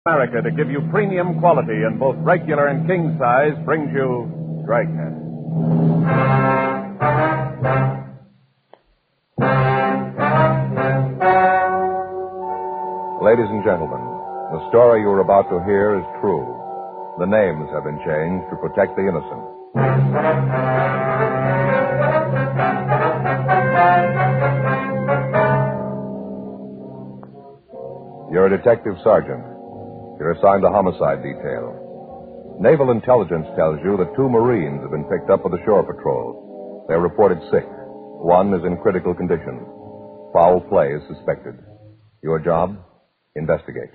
America to give you premium quality in both regular and king size brings you Dragnet. Ladies and gentlemen, the story you are about to hear is true. The names have been changed to protect the innocent. You're a detective sergeant. You're assigned to homicide detail. Naval intelligence tells you that 2 Marines have been picked up by the shore patrol. They're reported sick. One is in critical condition. Foul play is suspected. Your job? Investigate.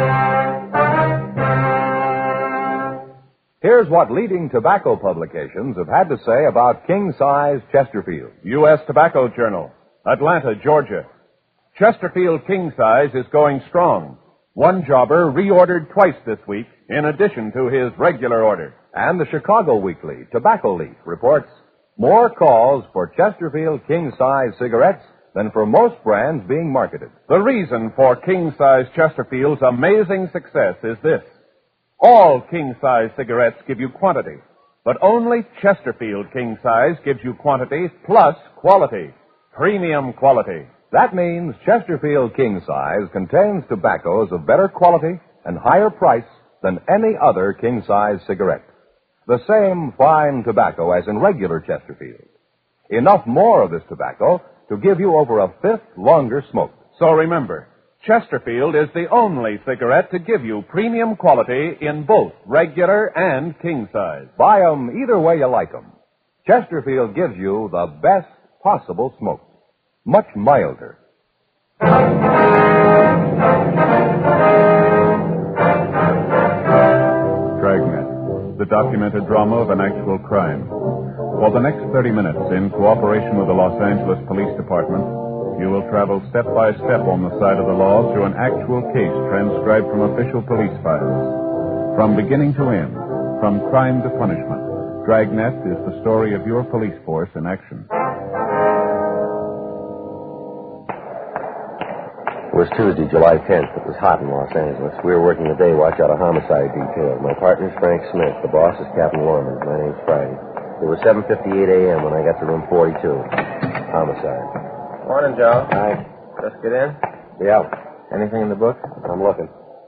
Here's what leading tobacco publications have had to say about king-size Chesterfield. U.S. Tobacco Journal, Atlanta, Georgia. Chesterfield king size is going strong. One jobber reordered twice this week in addition to his regular order. And the Chicago Weekly, Tobacco Leaf, reports more calls for Chesterfield king-size cigarettes than for most brands being marketed. The reason for king-size Chesterfield's amazing success is this. All king-size cigarettes give you quantity, but only Chesterfield king-size gives you quantity plus quality. Premium quality. That means Chesterfield king size contains tobaccos of better quality and higher price than any other king size cigarette. The same fine tobacco as in regular Chesterfield. Enough more of this tobacco to give you over a fifth longer smoke. So remember, Chesterfield is the only cigarette to give you premium quality in both regular and king size. Buy 'em either way you like 'em. Chesterfield gives you the best possible smoke. Much milder. Dragnet, the documented drama of an actual crime. For the next 30 minutes, in cooperation with the Los Angeles Police Department, you will travel step by step on the side of the law through an actual case transcribed from official police files. From beginning to end, from crime to punishment, Dragnet is the story of your police force in action. It was Tuesday, July 10th. It was hot in Los Angeles. We were working the day watch out of homicide detail. My partner's Frank Smith. The boss is Captain Lorman. My name's Friday. It was 7:58 a.m. when I got to room 42. Homicide. Morning, Joe. Hi. Just get in? Yeah. Anything in the book? I'm looking.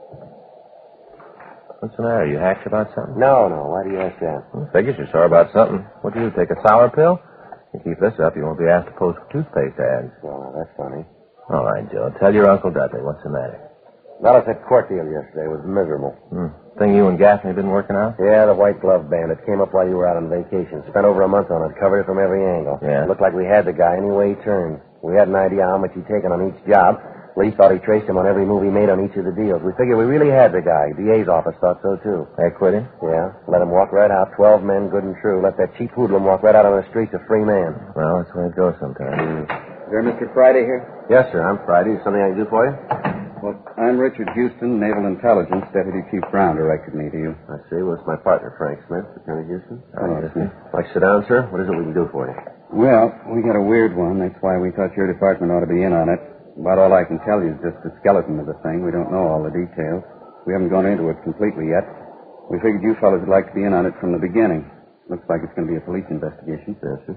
What's the matter? You hacked about something? No. Why do you ask that? Figures you're sore about something. What'd you do, take a sour pill? You keep this up, you won't be asked to post toothpaste ads. Well, that's funny. All right, Joe. Tell your Uncle Dudley. What's the matter? Not at that court deal yesterday. It was miserable. Thing you and Gaffney been working out? Yeah, the white glove bandit came up while you were out on vacation. Spent over a month on it. Covered it from every angle. Yeah? It looked like we had the guy any way he turned. We had an idea how much he'd taken on each job. Lee thought he traced him on every move he made on each of the deals. We figured we really had the guy. DA's office thought so, too. They quit him? Yeah. Let him walk right out. 12 men, good and true. Let that cheap hoodlum walk right out on the streets a free man. Well, that's the way it goes sometimes. Is there Mr. Friday here? Yes, sir. I'm Friday. Is something I can do for you? Well, I'm Richard Houston, Naval Intelligence. Deputy Chief Brown directed me to you. I see. Well, it's my partner, Frank Smith, Lieutenant Houston. Houston. Like to sit down, sir? What is it we can do for you? Well, we got a weird one. That's why we thought your department ought to be in on it. About all I can tell you is just the skeleton of the thing. We don't know all the details. We haven't gone into it completely yet. We figured you fellows would like to be in on it from the beginning. Looks like it's going to be a police investigation. Yes, sir.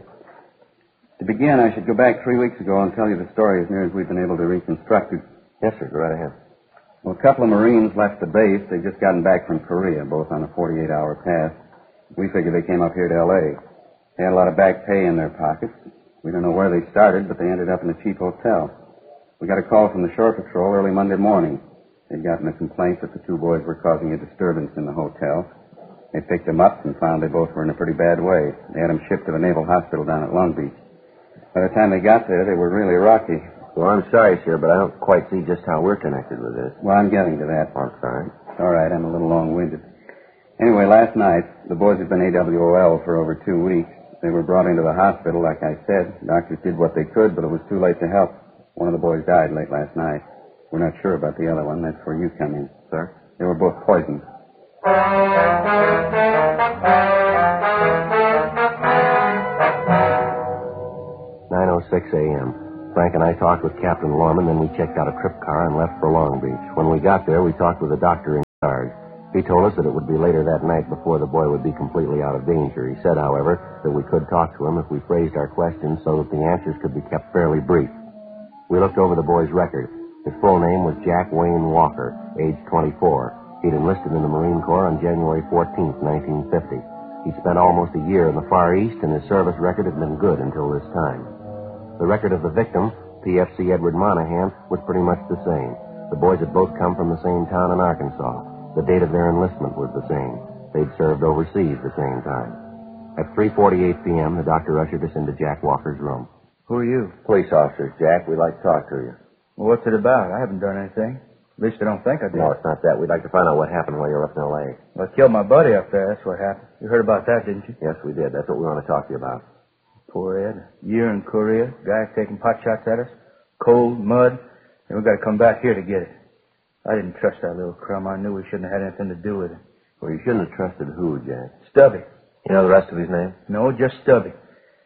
To begin, I should go back 3 weeks ago and tell you the story as near as we've been able to reconstruct it. Yes, sir. Go right ahead. Well, a couple of Marines left the base. They'd just gotten back from Korea, both on a 48-hour pass. We figured they came up here to L.A. They had a lot of back pay in their pockets. We don't know where they started, but they ended up in a cheap hotel. We got a call from the shore patrol early Monday morning. They'd gotten a complaint that the 2 boys were causing a disturbance in the hotel. They picked them up and found they both were in a pretty bad way. They had them shipped to the Naval Hospital down at Long Beach. By the time they got there, they were really rocky. Well, I'm sorry, sir, but I don't quite see just how we're connected with this. Well, I'm getting to that. I'm sorry. All right, I'm a little long-winded. Anyway, last night, the boys had been AWOL for over 2 weeks. They were brought into the hospital, like I said. Doctors did what they could, but it was too late to help. One of the boys died late last night. We're not sure about the other one. That's where you come in. Sir? They were both poisoned. 9:06 a.m. Frank and I talked with Captain Lorman, then we checked out a trip car and left for Long Beach. When we got there, we talked with the doctor charge. He told us that it would be later that night before the boy would be completely out of danger. He said, however, that we could talk to him if we phrased our questions so that the answers could be kept fairly brief. We looked over the boy's record. His full name was Jack Wayne Walker, age 24. He'd enlisted in the Marine Corps on January 14th, 1950. He'd spent almost a year in the Far East, and his service record had been good until this time. The record of the victim, PFC Edward Monahan, was pretty much the same. The boys had both come from the same town in Arkansas. The date of their enlistment was the same. They'd served overseas the same time. At 3:48 p.m., the doctor ushered us into Jack Walker's room. Who are you? Police officers, Jack. We'd like to talk to you. Well, what's it about? I haven't done anything. At least I don't think I did. No, it's not that. We'd like to find out what happened while you were up in L.A. Well, I killed my buddy up there. That's what happened. You heard about that, didn't you? Yes, we did. That's what we want to talk to you about. Poor Ed. A year in Korea. Guys taking pot shots at us. Cold, mud. And we got to come back here to get it. I didn't trust that little crumb. I knew we shouldn't have had anything to do with it. Well, you shouldn't have trusted who, Jack? Stubby. You know the rest of his name? No, just Stubby.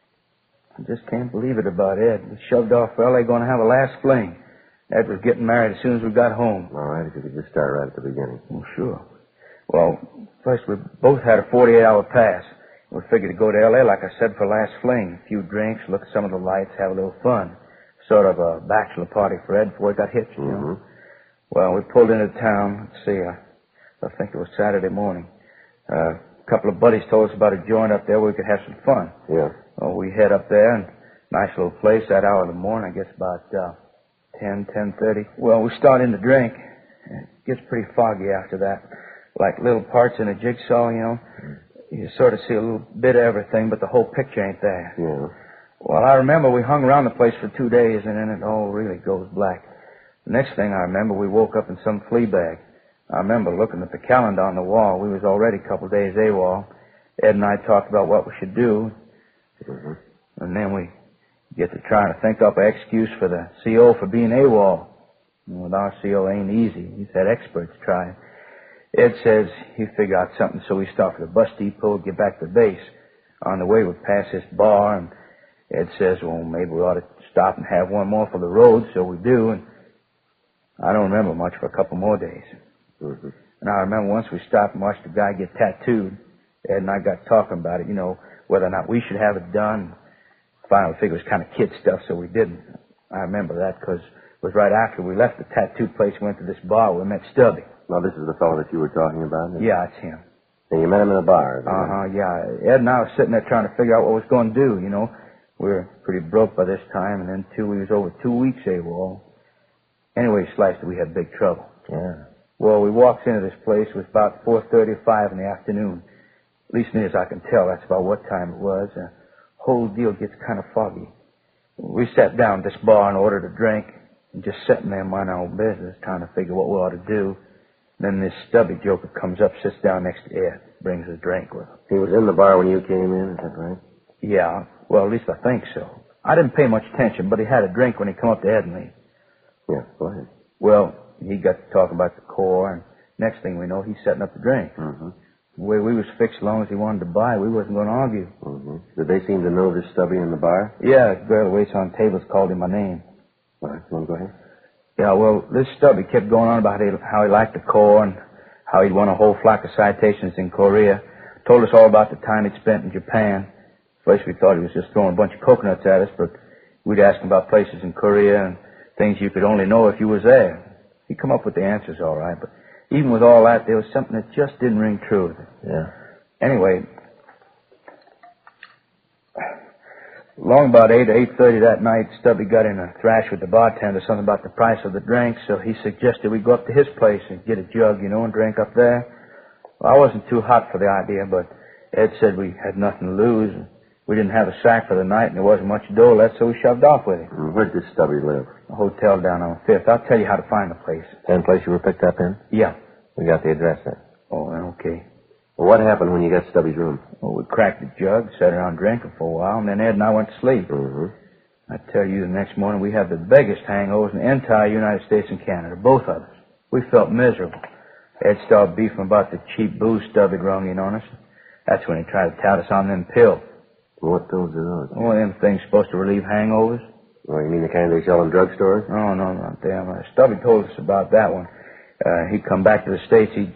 I just can't believe it about Ed. We shoved off for L.A. going to have a last fling. Ed was getting married as soon as we got home. All right, if you could just start right at the beginning. Oh, sure. Well, first we both had a 48-hour pass. We figured to go to L.A., like I said, for last fling. A few drinks, look at some of the lights, have a little fun. Sort of a bachelor party for Ed before he got hitched, you know. Well, we pulled into town. Let's see, I think it was Saturday morning. A couple of buddies told us about a joint up there where we could have some fun. Yeah. Well, we head up there, and nice little place that hour of the morning, I guess about 10:30. Well, we start in to drink. It gets pretty foggy after that. Like little parts in a jigsaw, you know. You sort of see a little bit of everything, but the whole picture ain't there. Yeah. Well, I remember we hung around the place for 2 days, and then it all really goes black. The next thing I remember, we woke up in some flea bag. I remember looking at the calendar on the wall. We was already a couple of days AWOL. Ed and I talked about what we should do. And then we get to trying to think up an excuse for the CO for being AWOL. Well, our CO ain't easy. He's had experts try. Ed says he'll figure out something, so we stop at the bus depot, get back to base. On the way, we pass this bar, and Ed says, well, maybe we ought to stop and have one more for the road, so we do, and I don't remember much for a couple more days. And I remember once we stopped and watched a guy get tattooed. Ed and I got talking about it, you know, whether or not we should have it done. Finally, we figured it was kind of kid stuff, so we didn't. I remember that because it was right after we left the tattoo place and went to this bar where we met Stubby. Now, this is the fellow that you were talking about? Yeah, it's him. And you met him in a bar? Yeah. Ed and I were sitting there trying to figure out what we was going to do, you know. We were pretty broke by this time, and then, too, we was over 2 weeks AWOL. Anyway, sliced it, we had big trouble. Yeah. Well, we walked into this place. It was about 4:30 or 5 in the afternoon. At least near as I can tell, that's about what time it was. The whole deal gets kind of foggy. We sat down at this bar and ordered a drink, and just sitting there minding our own business, trying to figure what we ought to do. Then this Stubby joker comes up, sits down next to Ed, brings a drink with him. He was in the bar when you came in, is that right? Yeah, well, at least I think so. I didn't pay much attention, but he had a drink when he come up to Ed and me. Yeah, go ahead. Well, he got to talking about the Corps, and next thing we know, he's setting up the drink. The way we was fixed, as long as he wanted to buy, we wasn't going to argue. Did they seem to know this Stubby in the bar? Yeah, the girl who waits on tables called him my name. All right, go ahead. Yeah, well, this Stubby kept going on about how he liked the Corps and how he'd won a whole flock of citations in Korea. Told us all about the time he'd spent in Japan. First we thought he was just throwing a bunch of coconuts at us, but we'd ask him about places in Korea and things you could only know if you was there. He'd come up with the answers all right, but even with all that, there was something that just didn't ring true with it. Yeah. Anyway, long about 8 or 8:30 that night, Stubby got in a thrash with the bartender, something about the price of the drink, so he suggested we go up to his place and get a jug, you know, and drink up there. Well, I wasn't too hot for the idea, but Ed said we had nothing to lose. We didn't have a sack for the night, and there wasn't much dough left, so we shoved off with him. Where did Stubby live? A hotel down on 5th. I'll tell you how to find the place. Same place you were picked up in? Yeah. We got the address there. Oh, okay. Well, what happened when you got Stubby's room? Well, we cracked the jug, sat around drinking for a while, and then Ed and I went to sleep. I tell you, the next morning we had the biggest hangovers in the entire United States and Canada, both of us. We felt miserable. Ed started beefing about the cheap booze Stubby rung in on us. That's when he tried to tout us on them pills. What pills are those? Oh, them things supposed to relieve hangovers. Oh, you mean the kind they sell in drugstores? Oh, no, not them. Stubby told us about that one. He'd come back to the States. He'd